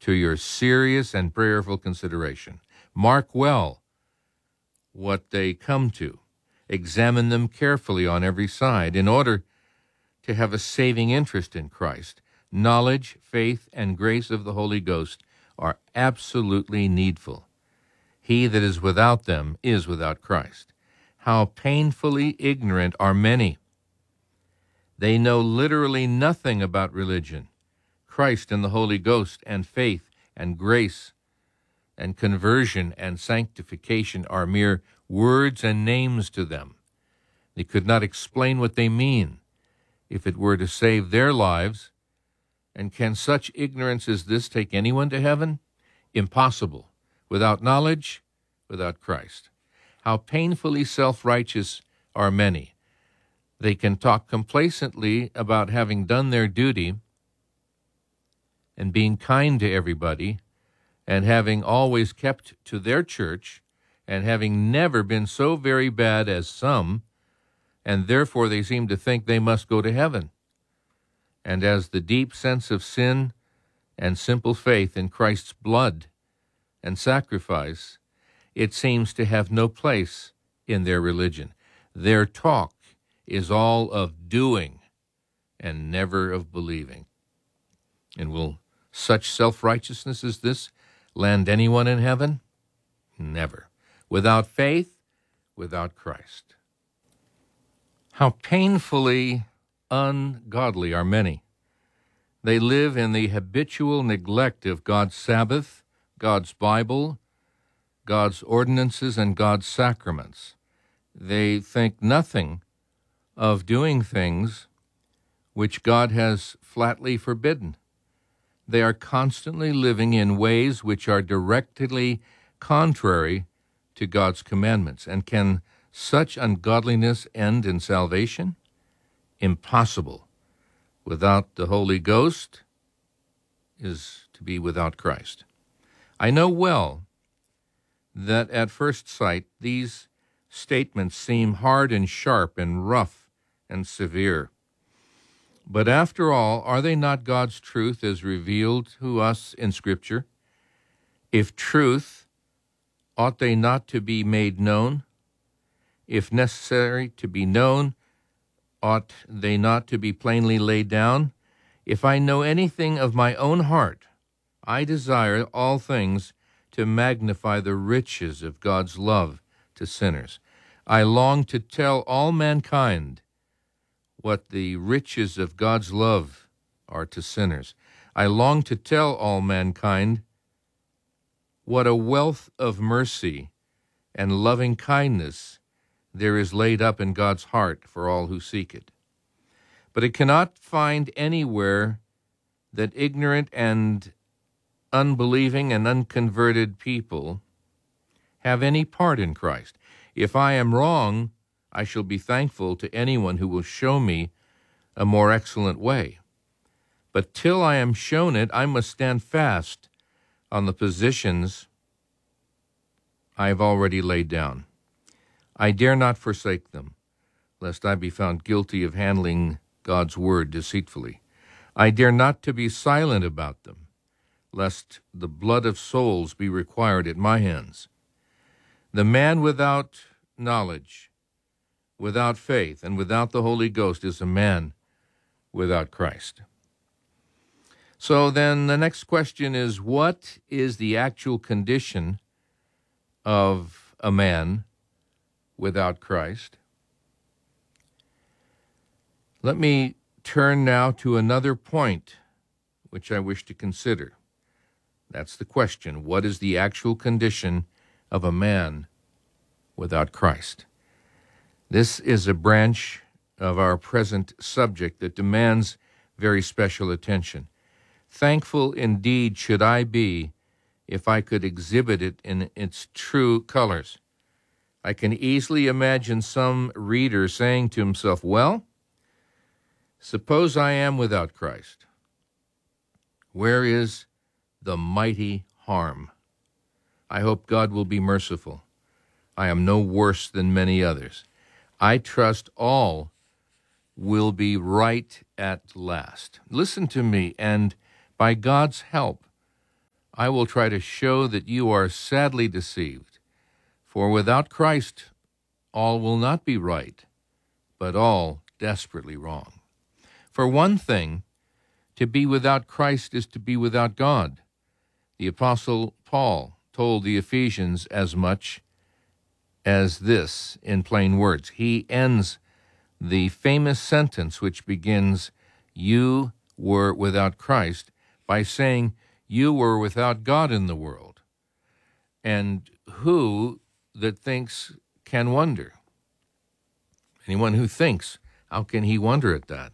to your serious and prayerful consideration. Mark well what they come to. Examine them carefully on every side in order to have a saving interest in Christ. Knowledge, faith, and grace of the Holy Ghost are absolutely needful. He that is without them is without Christ. How painfully ignorant are many. They know literally nothing about religion. Christ and the Holy Ghost and faith and grace and conversion and sanctification are mere words and names to them. They could not explain what they mean if it were to save their lives. And can such ignorance as this take anyone to heaven? Impossible. Without knowledge, without Christ. How painfully self-righteous are many. They can talk complacently about having done their duty and being kind to everybody and having always kept to their church and having never been so very bad as some, and therefore they seem to think they must go to heaven. And as the deep sense of sin and simple faith in Christ's blood and sacrifice, it seems to have no place in their religion. Their talk is all of doing and never of believing. And will such self-righteousness as this land anyone in heaven? Never. Without faith, without Christ. How painfully ungodly are many. They live in the habitual neglect of God's Sabbath, God's Bible, God's ordinances, and God's sacraments. They think nothing of doing things which God has flatly forbidden. They are constantly living in ways which are directly contrary to God's commandments. And can such ungodliness end in salvation? Impossible. Without the Holy Ghost is to be without Christ. I know well that at first sight these statements seem hard and sharp and rough and severe. But after all, are they not God's truth as revealed to us in Scripture? If truth, ought they not to be made known? If necessary to be known, ought they not to be plainly laid down? If I know anything of my own heart, I desire all things to magnify the riches of God's love to sinners. I long to tell all mankind what the riches of God's love are to sinners. I long to tell all mankind what a wealth of mercy and loving kindness there is laid up in God's heart for all who seek it. But it cannot find anywhere that ignorant and unbelieving and unconverted people have any part in Christ. If I am wrong, I shall be thankful to anyone who will show me a more excellent way. But till I am shown it, I must stand fast on the positions I have already laid down. I dare not forsake them, lest I be found guilty of handling God's word deceitfully. I dare not to be silent about them, lest the blood of souls be required at my hands. The man without knowledge, without faith, and without the Holy Ghost is a man without Christ. So then the next question is, what is the actual condition of a man without Christ? Let me turn now to another point which I wish to consider. That's the question, what is the actual condition of a man without Christ? This is a branch of our present subject that demands very special attention. Thankful indeed should I be if I could exhibit it in its true colors. I can easily imagine some reader saying to himself, well, suppose I am without Christ. Where is the mighty harm? I hope God will be merciful. I am no worse than many others. I trust all will be right at last. Listen to me, and by God's help, I will try to show that you are sadly deceived. For without Christ, all will not be right, but all desperately wrong. For one thing, to be without Christ is to be without God. The Apostle Paul told the Ephesians as much as this in plain words. He ends the famous sentence which begins, "You were without Christ," by saying, "You were without God in the world." And who that thinks can wonder? Anyone who thinks, how can he wonder at that?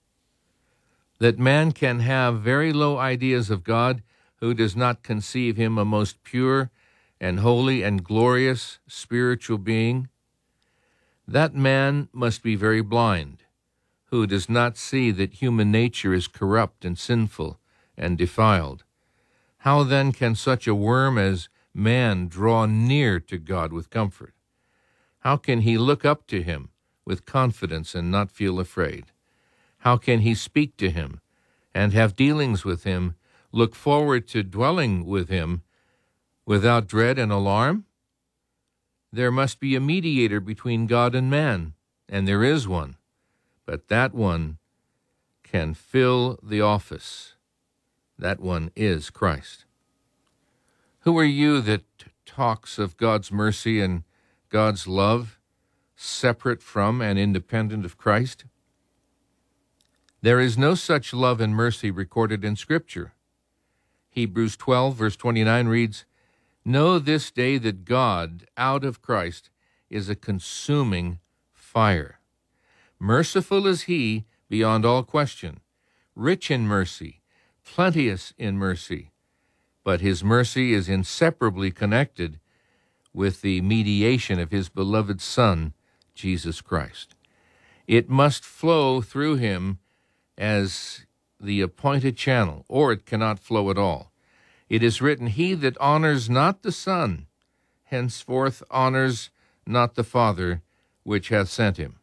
That man can have very low ideas of God who does not conceive him a most pure and holy and glorious spiritual being? That man must be very blind, who does not see that human nature is corrupt and sinful and defiled. How then can such a worm as man draw near to God with comfort? How can he look up to him with confidence and not feel afraid? How can he speak to him and have dealings with him, look forward to dwelling with him without dread and alarm? There must be a mediator between God and man, and there is one, but that one can fill the office. That one is Christ. Who are you that talks of God's mercy and God's love separate from and independent of Christ? There is no such love and mercy recorded in Scripture. Hebrews 12, verse 29 reads, "Know this day that God, out of Christ, is a consuming fire. Merciful is he beyond all question, rich in mercy, plenteous in mercy, but his mercy is inseparably connected with the mediation of his beloved Son, Jesus Christ. It must flow through him as the appointed channel, or it cannot flow at all. It is written, he that honors not the Son, henceforth honors not the Father which hath sent him.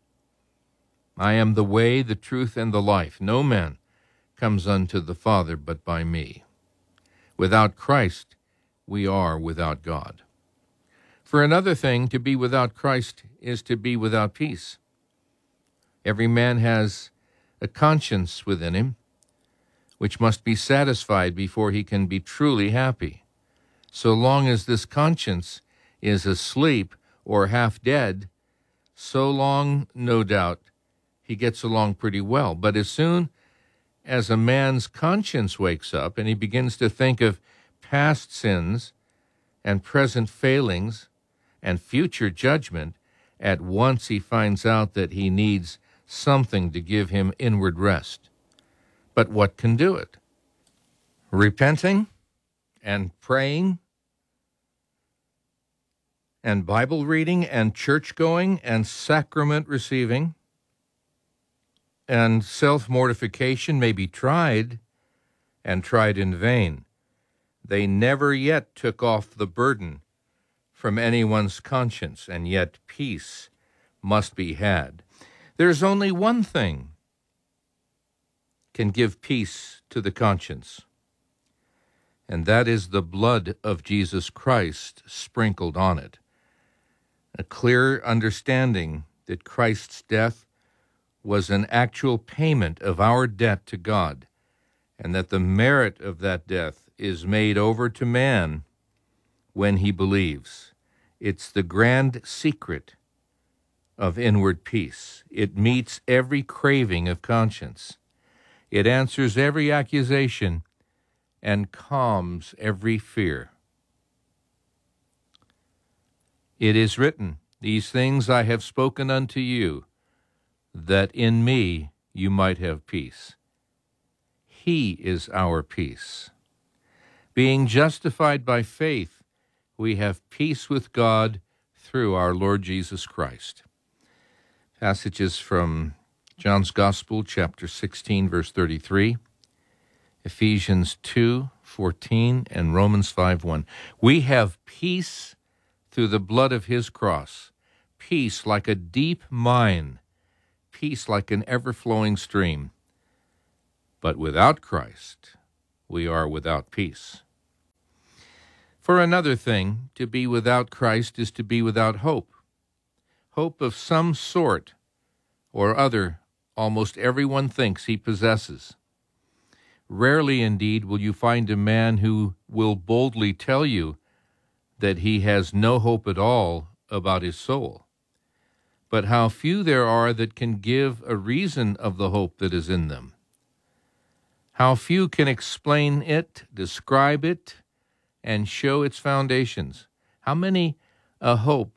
I am the way, the truth, and the life. No man comes unto the Father but by me." Without Christ, we are without God. For another thing, to be without Christ is to be without peace. Every man has a conscience within him, which must be satisfied before he can be truly happy. So long as this conscience is asleep or half dead, so long, no doubt, he gets along pretty well. But as soon as a man's conscience wakes up and he begins to think of past sins and present failings and future judgment, at once he finds out that he needs something to give him inward rest. But what can do it? Repenting and praying and Bible reading and church going and sacrament receiving and self-mortification may be tried and tried in vain. They never yet took off the burden from anyone's conscience, and yet peace must be had. There's only one thing can give peace to the conscience, and that is the blood of Jesus Christ sprinkled on it. A clear understanding that Christ's death was an actual payment of our debt to God, and that the merit of that death is made over to man when he believes. It's the grand secret of inward peace. It meets every craving of conscience. It answers every accusation and calms every fear. It is written, "These things I have spoken unto you, that in me you might have peace." He is our peace. Being justified by faith, we have peace with God through our Lord Jesus Christ. Passages from John's Gospel, chapter 16, verse 33, Ephesians 2:14, and Romans 5:1. We have peace through the blood of his cross, peace like a deep mine, peace like an ever-flowing stream. But without Christ, we are without peace. For another thing, to be without Christ is to be without hope. Hope of some sort or other almost everyone thinks he possesses. Rarely indeed will you find a man who will boldly tell you that he has no hope at all about his soul. But how few there are that can give a reason of the hope that is in them. How few can explain it, describe it, and show its foundations. How many a hope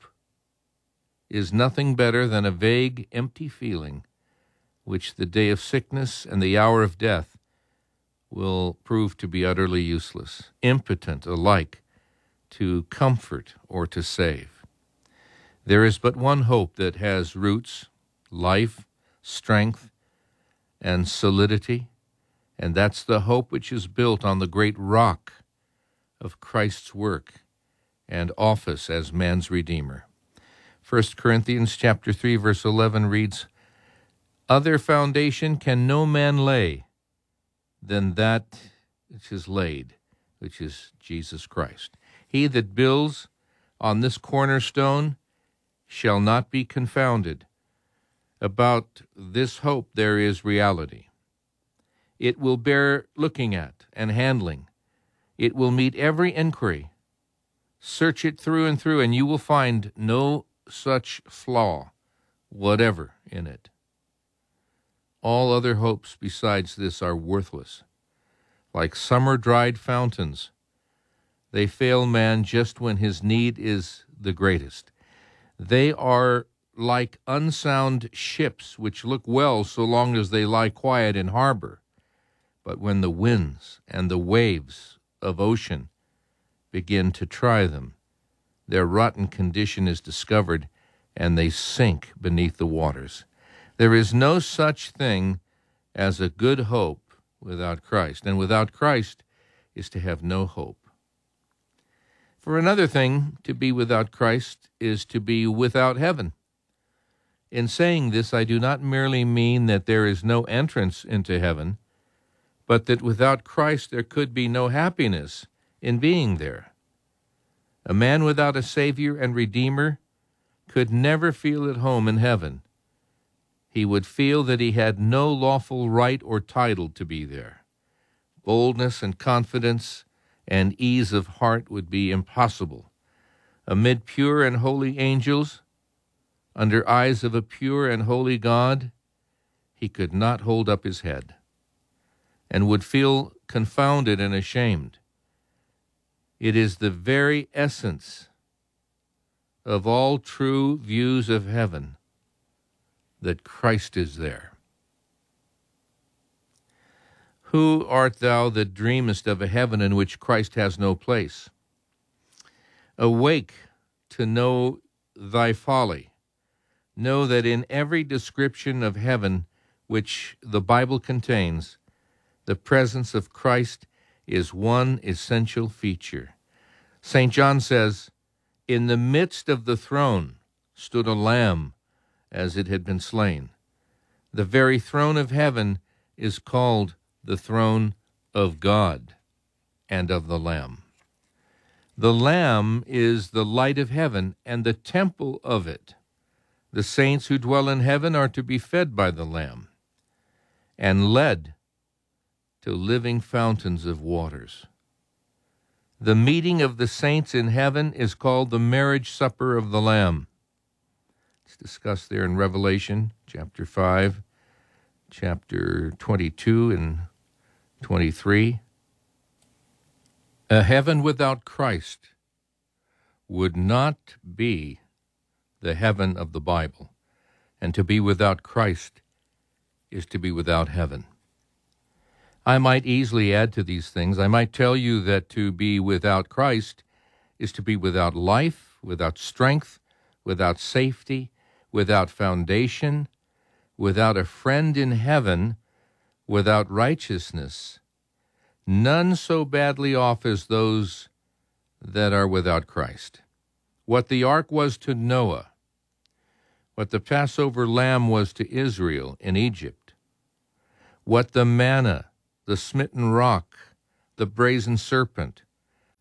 is nothing better than a vague, empty feeling, which the day of sickness and the hour of death will prove to be utterly useless, impotent alike to comfort or to save. There is but one hope that has roots, life, strength, and solidity, and that's the hope which is built on the great rock of Christ's work and office as man's Redeemer. 1 Corinthians chapter 3, verse 11 reads, "Other foundation can no man lay than that which is laid, which is Jesus Christ. He that builds on this cornerstone shall not be confounded." About this hope there is reality. It will bear looking at and handling. It will meet every inquiry. Search it through and through, and you will find no such flaw whatever in it. All other hopes besides this are worthless. Like summer-dried fountains, they fail man just when his need is the greatest. They are like unsound ships which look well so long as they lie quiet in harbor, but when the winds and the waves of ocean begin to try them, their rotten condition is discovered, and they sink beneath the waters. There is no such thing as a good hope without Christ, and without Christ is to have no hope. For another thing, to be without Christ is to be without heaven. In saying this, I do not merely mean that there is no entrance into heaven, but that without Christ there could be no happiness in being there. A man without a Savior and Redeemer could never feel at home in heaven. He would feel that he had no lawful right or title to be there. Boldness and confidence and ease of heart would be impossible. Amid pure and holy angels, under eyes of a pure and holy God, he could not hold up his head, and would feel confounded and ashamed. It is the very essence of all true views of heaven that Christ is there. Who art thou that dreamest of a heaven in which Christ has no place? Awake to know thy folly. Know that in every description of heaven which the Bible contains, the presence of Christ is one essential feature. St. John says, "In the midst of the throne stood a lamb as it had been slain." The very throne of heaven is called the throne of God and of the Lamb. The Lamb is the light of heaven and the temple of it. The saints who dwell in heaven are to be fed by the Lamb and led to living fountains of waters. The meeting of the saints in heaven is called the marriage supper of the Lamb. It's discussed there in Revelation chapter 5, chapter 22 and 23. A heaven without Christ would not be the heaven of the Bible, and to be without Christ is to be without heaven. I might easily add to these things. I might tell you that to be without Christ is to be without life, without strength, without safety, without foundation, without a friend in heaven, without righteousness, none so badly off as those that are without Christ. What the ark was to Noah, what the Passover lamb was to Israel in Egypt, what the manna, the smitten rock, the brazen serpent,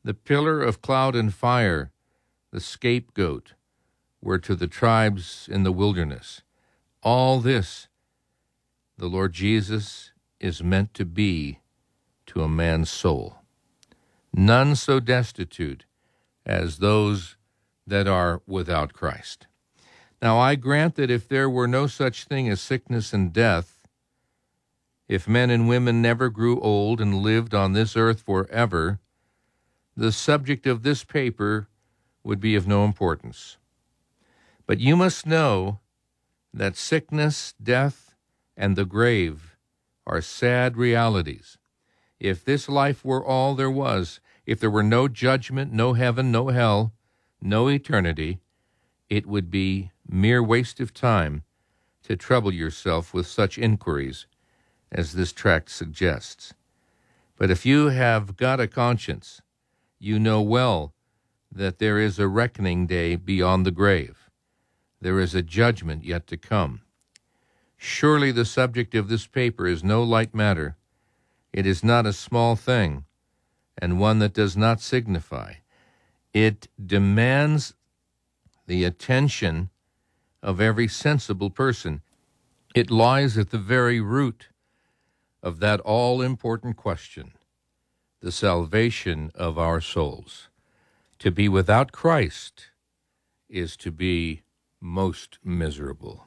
The pillar of cloud and fire, the scapegoat, were to the tribes in the wilderness. All this, the Lord Jesus is meant to be to a man's soul. None so destitute as those that are without Christ. Now, I grant that if there were no such thing as sickness and death, if men and women never grew old and lived on this earth forever, the subject of this paper would be of no importance. But you must know that sickness, death, and the grave are sad realities. If this life were all there was, if there were no judgment, no heaven, no hell, no eternity, it would be mere waste of time to trouble yourself with such inquiries as this tract suggests. But if you have got a conscience, you know well that there is a reckoning day beyond the grave. There is a judgment yet to come. Surely the subject of this paper is no light matter. It is not a small thing, and one that does not signify. It demands the attention of every sensible person. It lies at the very root of that all-important question, the salvation of our souls. To be without Christ is to be most miserable.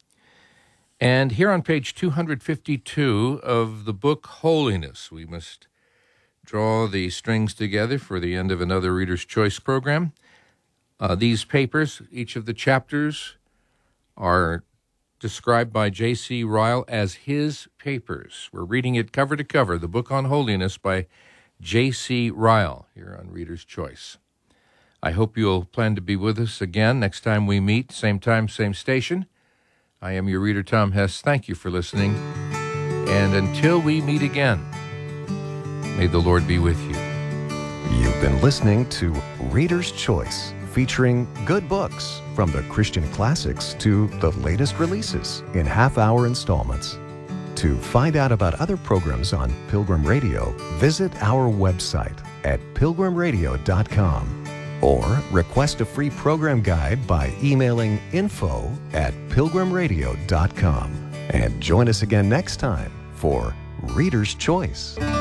And here on page 252 of the book Holiness, we must draw the strings together for the end of another Reader's Choice program. These papers, each of the chapters, are described by J.C. Ryle as his papers. We're reading it cover to cover, the book on Holiness by J.C. Ryle, here on Reader's Choice. I hope you'll plan to be with us again next time we meet, same time, same station. I am your reader, Tom Hess. Thank you for listening. And until we meet again, may the Lord be with you. You've been listening to Reader's Choice, featuring good books from the Christian classics to the latest releases in half-hour installments. To find out about other programs on Pilgrim Radio, visit our website at pilgrimradio.com or request a free program guide by emailing info@pilgrimradio.com. And join us again next time for Reader's Choice.